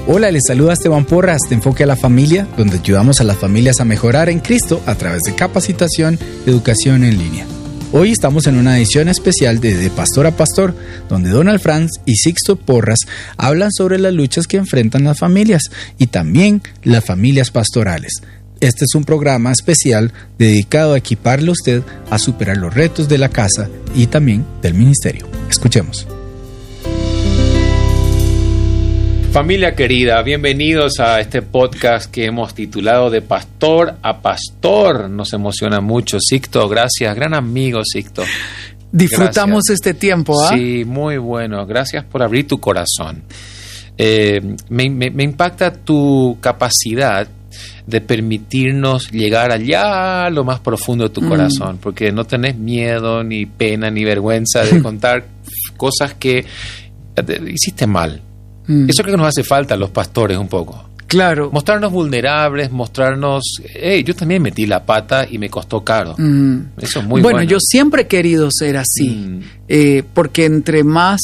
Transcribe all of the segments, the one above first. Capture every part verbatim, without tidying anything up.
Hola, les saluda Esteban Porras de Enfoque a la Familia, donde ayudamos a las familias a mejorar en Cristo a través de capacitación y educación en línea. Hoy estamos en una edición especial de De Pastor a Pastor, donde Donald Franz y Sixto Porras hablan sobre las luchas que enfrentan las familias y también las familias pastorales. Este es un programa especial dedicado a equiparle a usted a superar los retos de la casa y también del ministerio. Escuchemos. Familia querida, bienvenidos a este podcast que hemos titulado De Pastor a Pastor. Nos emociona mucho, Sixto, gracias, gran amigo Sixto. Disfrutamos gracias. Este tiempo, ¿ah? ¿eh? Sí, muy bueno, gracias por abrir tu corazón. Eh, me, me, me impacta tu capacidad de permitirnos llegar allá a lo más profundo de tu mm. corazón, porque no tenés miedo, ni pena, ni vergüenza de contar cosas que hiciste mal. Eso creo que nos hace falta a los pastores un poco. Claro. Mostrarnos vulnerables, mostrarnos, hey, yo también metí la pata y me costó caro. Mm. Eso es muy bueno. Bueno, yo siempre he querido ser así, mm. eh, porque entre más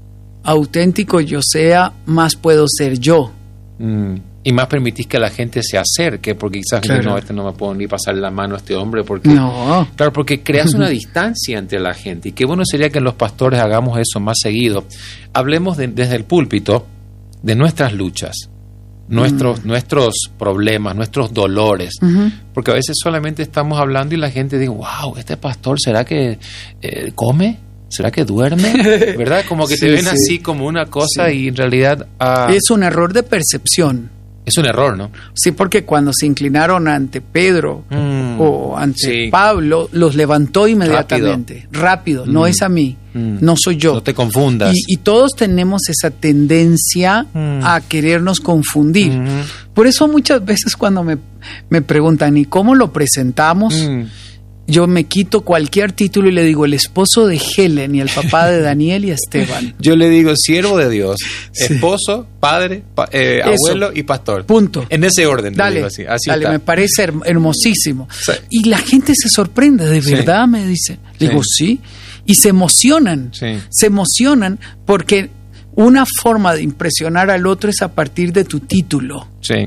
auténtico yo sea, más puedo ser yo. Mm. Y más permitís que la gente se acerque, porque quizás claro. no, este no me puedo ni pasar la mano a este hombre, porque no. Claro, porque creas una distancia entre la gente. Y qué bueno sería que los pastores hagamos eso más seguido. Hablemos de, desde el púlpito de nuestras luchas, nuestros, mm. nuestros problemas, nuestros dolores, uh-huh. porque a veces solamente estamos hablando y la gente dice, wow, este pastor, ¿será que eh, come? ¿Será que duerme? ¿Verdad? Como que sí, te ven sí. así como una cosa sí. y en realidad... Uh, es un error de percepción. Es un error, ¿no? Sí, porque cuando se inclinaron ante Pedro mm, o ante sí. Pablo, los levantó inmediatamente. Rápido, Rápido mm. no es a mí, mm. no soy yo. No te confundas. Y, y todos tenemos esa tendencia mm. a querernos confundir. Mm. Por eso muchas veces cuando me, me preguntan, ¿y cómo lo presentamos? Mm. Yo me quito cualquier título y le digo el esposo de Helen y el papá de Daniel y Esteban. Yo le digo siervo de Dios, sí. esposo, padre, pa, eh, abuelo y pastor. Punto. En ese orden. Dale, digo así. Así dale, está. Me parece her- hermosísimo. Sí. Y la gente se sorprende, de verdad, sí. me dice. Le digo, sí. sí. Y se emocionan. Sí. Se emocionan porque una forma de impresionar al otro es a partir de tu título. Sí.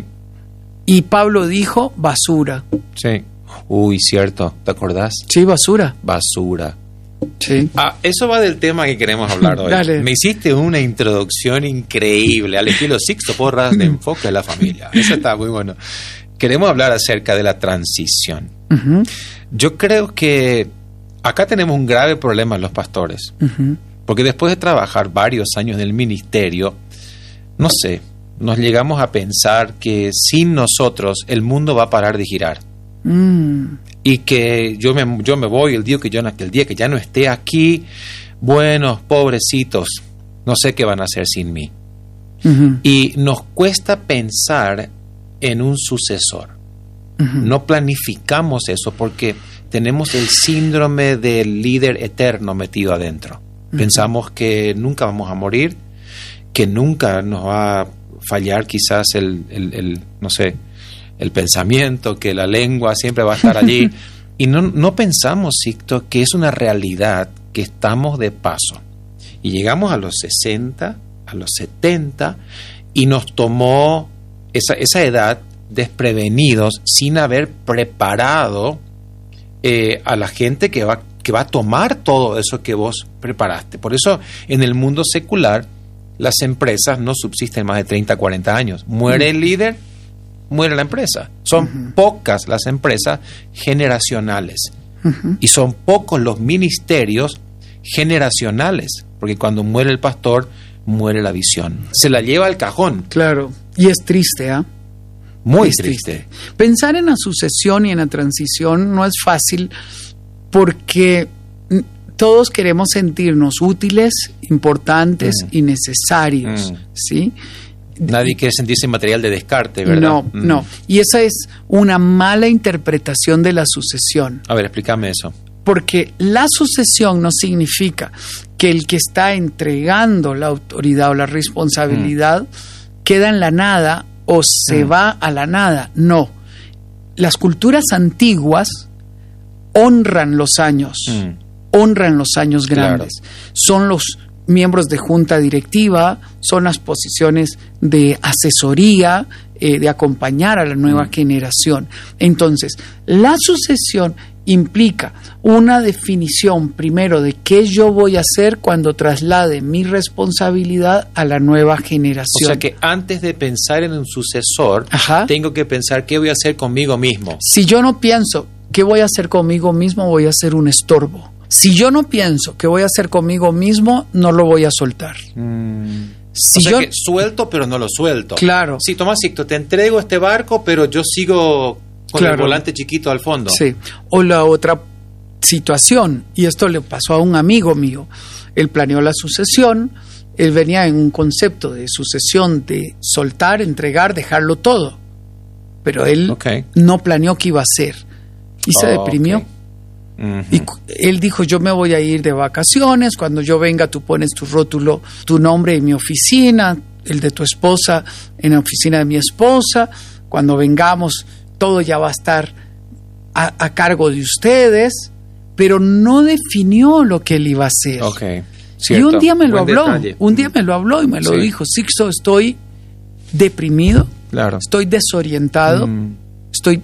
Y Pablo dijo, basura. Sí. Uy, cierto, ¿te acordás? Sí, basura. Basura. Sí. Ah, eso va del tema que queremos hablar hoy. Dale. Me hiciste una introducción increíble al estilo Sixto Porras de Enfoque a la Familia. Eso está muy bueno. Queremos hablar acerca de la transición. Uh-huh. Yo creo que acá tenemos un grave problema los pastores. Uh-huh. Porque después de trabajar varios años en el ministerio, no sé, nos llegamos a pensar que sin nosotros el mundo va a parar de girar. Mm. Y que yo me, yo me voy el día que yo el día que ya no esté aquí, bueno, pobrecitos, no sé qué van a hacer sin mí. Uh-huh. Y nos cuesta pensar en un sucesor. Uh-huh. No planificamos eso porque tenemos el síndrome del líder eterno metido adentro. Uh-huh. Pensamos que nunca vamos a morir, que nunca nos va a fallar quizás el, el, el no sé, el pensamiento, que la lengua siempre va a estar allí. Y no, no pensamos, Sixto, que es una realidad que estamos de paso. Y llegamos a los sesenta, a los setenta, y nos tomó esa, esa edad desprevenidos, sin haber preparado eh, a la gente que va, que va a tomar todo eso que vos preparaste. Por eso, en el mundo secular, las empresas no subsisten más de treinta, cuarenta años. Muere el líder, muere la empresa. Son uh-huh. pocas las empresas generacionales uh-huh. y son pocos los ministerios generacionales, porque cuando muere el pastor, muere la visión. Se la lleva al cajón. Claro, y es triste, ¿ah? ¿eh? Muy triste. triste. Pensar en la sucesión y en la transición no es fácil porque todos queremos sentirnos útiles, importantes mm. y necesarios, mm. ¿sí? Nadie quiere sentirse material de descarte, ¿verdad? No, mm. no. Y esa es una mala interpretación de la sucesión. A ver, explícame eso. Porque la sucesión no significa que el que está entregando la autoridad o la responsabilidad mm. queda en la nada o se mm. va a la nada. No. Las culturas antiguas honran los años, mm. honran los años grandes. Claro. Son los miembros de junta directiva, son las posiciones de asesoría, eh, de acompañar a la nueva mm. generación. Entonces, la sucesión implica una definición primero de qué yo voy a hacer cuando traslade mi responsabilidad a la nueva generación. O sea que antes de pensar en un sucesor, Ajá. tengo que pensar qué voy a hacer conmigo mismo. Si yo no pienso qué voy a hacer conmigo mismo, voy a ser un estorbo. Si yo no pienso qué voy a hacer conmigo mismo, no lo voy a soltar. Mm. Si o sea yo que suelto, pero no lo suelto. Claro. Sí, Tomasito, te entrego este barco, pero yo sigo con claro. el volante chiquito al fondo. Sí. O la otra situación, y esto le pasó a un amigo mío. Él planeó la sucesión, él venía en un concepto de sucesión de soltar, entregar, dejarlo todo. Pero él okay. no planeó qué iba a hacer. Y se oh, deprimió. Okay. Uh-huh. Y él dijo, yo me voy a ir de vacaciones, cuando yo venga tú pones tu rótulo, tu nombre en mi oficina, el de tu esposa en la oficina de mi esposa, cuando vengamos todo ya va a estar a, a cargo de ustedes, pero no definió lo que él iba a hacer. Okay. Y un día me lo Buen habló, detalle. un día me lo habló y me lo sí. dijo, Sixto, estoy deprimido, claro. estoy desorientado, mm. estoy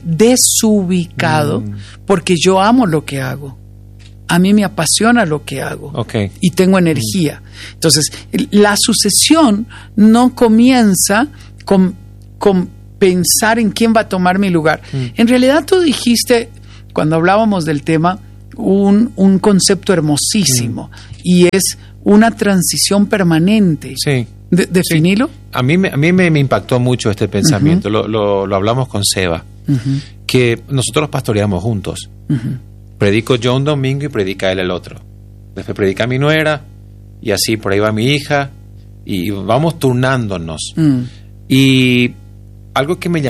desubicado mm. porque yo amo lo que hago. A mí me apasiona lo que hago okay. y tengo energía. Entonces, la sucesión no comienza con, con pensar en quién va a tomar mi lugar. Mm. En realidad tú dijiste, cuando hablábamos del tema, un, un concepto hermosísimo mm. y es una transición permanente. Sí. De, ¿Definilo? Sí. A mí, me, a mí me, me impactó mucho este pensamiento. Uh-huh. lo, lo, lo hablamos con Seba, uh-huh. que nosotros pastoreamos juntos. Uh-huh. Predico yo un domingo y predica él el otro. Después predica mi nuera y así por ahí va mi hija y vamos turnándonos. Uh-huh. Y algo que me